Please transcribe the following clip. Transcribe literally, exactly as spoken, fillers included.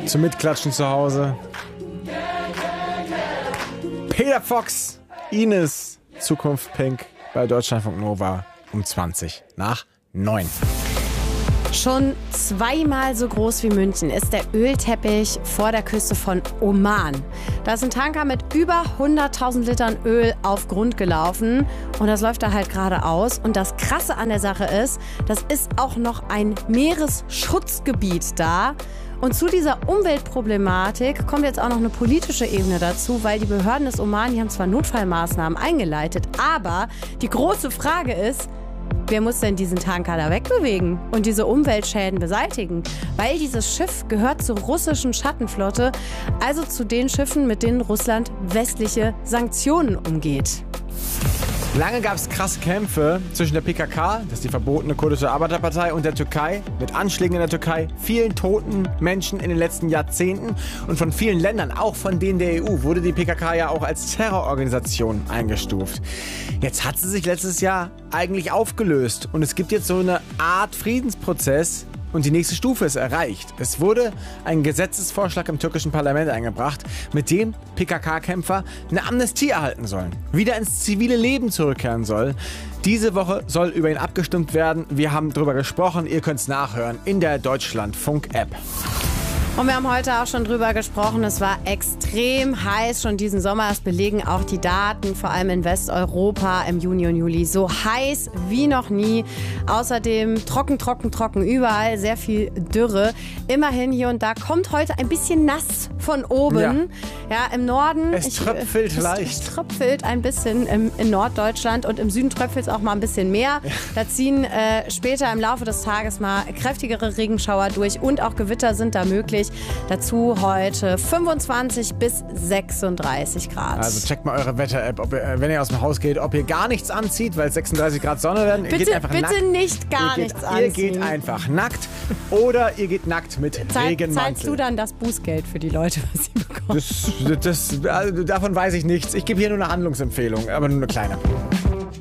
zum Mitklatschen zu Hause. Peter Fox, Ines, Zukunft Pink bei Deutschlandfunk Nova um zwanzig nach neun. Schon zweimal so groß wie München ist der Ölteppich vor der Küste von Oman. Da ist ein Tanker mit über hunderttausend Litern Öl auf Grund gelaufen und das läuft da halt gerade aus. Und das Krasse an der Sache ist, das ist auch noch ein Meeresschutzgebiet da. Und zu dieser Umweltproblematik kommt jetzt auch noch eine politische Ebene dazu, weil die Behörden des Oman, die haben zwar Notfallmaßnahmen eingeleitet, aber die große Frage ist, wer muss denn diesen Tanker da wegbewegen und diese Umweltschäden beseitigen? Weil dieses Schiff gehört zur russischen Schattenflotte, also zu den Schiffen, mit denen Russland westliche Sanktionen umgeht. Lange gab es krasse Kämpfe zwischen der P K K, das ist die verbotene kurdische Arbeiterpartei, und der Türkei, mit Anschlägen in der Türkei, vielen toten Menschen in den letzten Jahrzehnten und von vielen Ländern, auch von denen der E U, wurde die P K K ja auch als Terrororganisation eingestuft. Jetzt hat sie sich letztes Jahr eigentlich aufgelöst und es gibt jetzt so eine Art Friedensprozess. Und die nächste Stufe ist erreicht. Es wurde ein Gesetzesvorschlag im türkischen Parlament eingebracht, mit dem P K K-Kämpfer eine Amnestie erhalten sollen, wieder ins zivile Leben zurückkehren soll. Diese Woche soll über ihn abgestimmt werden. Wir haben darüber gesprochen. Ihr könnt es nachhören in der Deutschlandfunk-App. Und wir haben heute auch schon drüber gesprochen, es war extrem heiß schon diesen Sommer. Das belegen auch die Daten, vor allem in Westeuropa im Juni und Juli. So heiß wie noch nie. Außerdem trocken, trocken, trocken überall, sehr viel Dürre. Immerhin hier und da kommt heute ein bisschen nass von oben. Ja, ja im Norden. Es tröpfelt ich, leicht. Es tröpfelt ein bisschen im, in Norddeutschland und im Süden tröpfelt es auch mal ein bisschen mehr. Ja. Da ziehen äh, später im Laufe des Tages mal kräftigere Regenschauer durch und auch Gewitter sind da möglich. Dazu heute fünfundzwanzig bis sechsunddreißig Grad. Also checkt mal eure Wetter-App, ob ihr, wenn ihr aus dem Haus geht, ob ihr gar nichts anzieht, weil es sechsunddreißig Grad Sonne werden. Bitte, ihr geht einfach bitte nackt. nicht gar ihr nichts geht, anziehen. Ihr geht einfach nackt oder ihr geht nackt mit Zahl, Regenmantel. Zahlst du dann das Bußgeld für die Leute, was sie bekommen? Das, das, das, davon weiß ich nichts. Ich gebe hier nur eine Handlungsempfehlung, aber nur eine kleine.